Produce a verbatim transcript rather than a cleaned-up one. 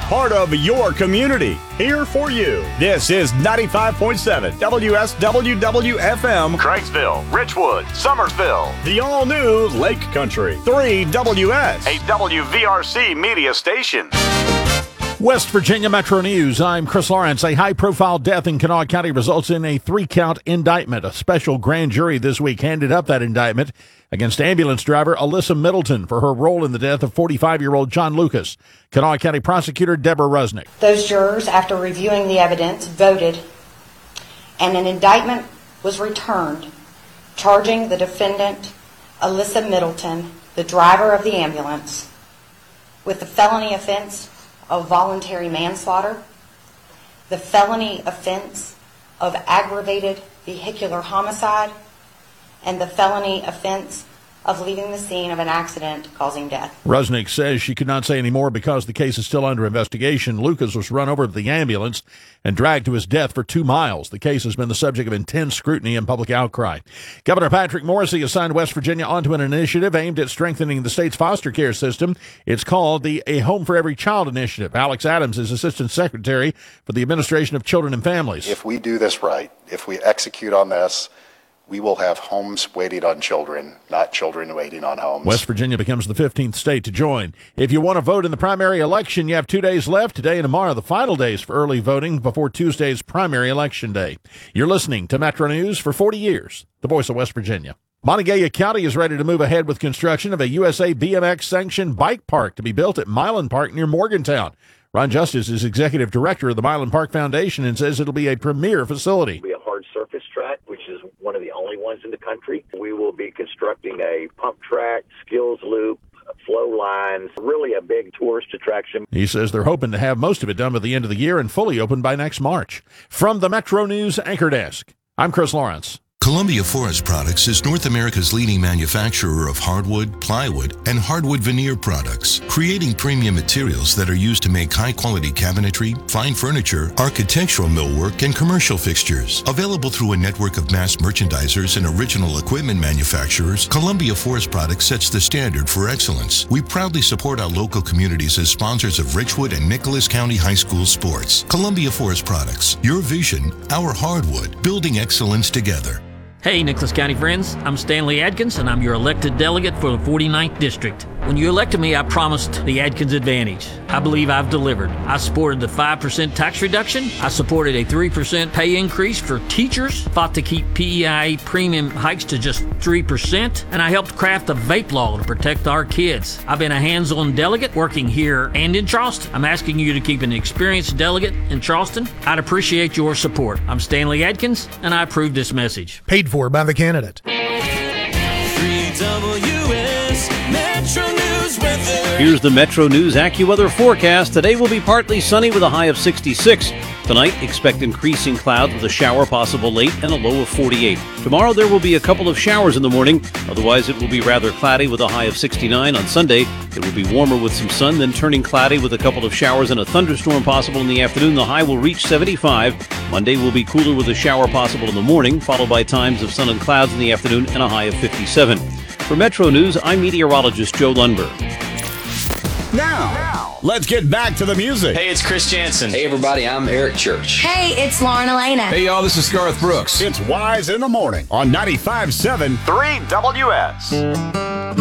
part of your community. Here for you. This is ninety-five point seven W S W W F M, Cranksville, Richwood, Summersville. The all-new Lake Country. three W S, a W V R C media station. West Virginia Metro News. I'm Chris Lawrence. A high-profile death in Kanawha County results in a three-count indictment. A special grand jury this week handed up that indictment against ambulance driver Alyssa Middleton for her role in the death of forty-five-year-old John Lucas. Kanawha County Prosecutor Deborah Rusnick. Those jurors, after reviewing the evidence, voted, and an indictment was returned charging the defendant, Alyssa Middleton, the driver of the ambulance, with the felony offense of voluntary manslaughter, the felony offense of aggravated vehicular homicide, and the felony offense of leaving the scene of an accident causing death. Rusnick says she could not say any more because the case is still under investigation. Lucas was run over to the ambulance and dragged to his death for two miles. The case has been the subject of intense scrutiny and public outcry. Governor Patrick Morrisey has signed West Virginia onto an initiative aimed at strengthening the state's foster care system. It's called the A Home for Every Child Initiative. Alex Adams is Assistant Secretary for the Administration of Children and Families. If we do this right, if we execute on this, we will have homes waiting on children, not children waiting on homes. West Virginia becomes the fifteenth state to join. If you want to vote in the primary election, you have two days left. Today and tomorrow, the final days for early voting before Tuesday's primary election day. You're listening to Metro News for forty years, the voice of West Virginia. Montague County is ready to move ahead with construction of a U S A B M X-sanctioned bike park to be built at Milan Park near Morgantown. Ron Justice is executive director of the Milan Park Foundation and says it'll be a premier facility. It'll be a hard surface track, which is one of the only ones in the country. We will be constructing a pump track, skills loop, flow lines, really a big tourist attraction. He says they're hoping to have most of it done by the end of the year and fully open by next March. From the Metro News Anchor Desk, I'm Chris Lawrence. Columbia Forest Products is North America's leading manufacturer of hardwood, plywood, and hardwood veneer products, creating premium materials that are used to make high-quality cabinetry, fine furniture, architectural millwork, and commercial fixtures. Available through a network of mass merchandisers and original equipment manufacturers, Columbia Forest Products sets the standard for excellence. We proudly support our local communities as sponsors of Richwood and Nicholas County High School sports. Columbia Forest Products, your vision, our hardwood, building excellence together. Hey, Nicholas County friends, I'm Stanley Adkins, and I'm your elected delegate for the forty-ninth District. When you elected me, I promised the Adkins Advantage. I believe I've delivered. I supported the five percent tax reduction. I supported a three percent pay increase for teachers, fought to keep P E I A premium hikes to just three percent, and I helped craft a vape law to protect our kids. I've been a hands-on delegate working here and in Charleston. I'm asking you to keep an experienced delegate in Charleston. I'd appreciate your support. I'm Stanley Adkins, and I approve this message. Paid for by the candidate. three W S Metro News weather. Here's the Metro News AccuWeather forecast. Today will be partly sunny with a high of sixty-six. Tonight, expect increasing clouds with a shower possible late and a low of forty-eight. Tomorrow, there will be a couple of showers in the morning. Otherwise, it will be rather cloudy with a high of sixty-nine. On Sunday, it will be warmer with some sun, then turning cloudy with a couple of showers and a thunderstorm possible in the afternoon. The high will reach seventy-five. Monday will be cooler with a shower possible in the morning, followed by times of sun and clouds in the afternoon and a high of fifty-seven. For Metro News, I'm meteorologist Joe Lundberg. Now, now, let's get back to the music. Hey, it's Chris Jansen. Hey, everybody, I'm Eric Church. Hey, it's Lauren Elena. Hey, y'all, this is Garth Brooks. It's Wise in the Morning on ninety-five point seven three W S.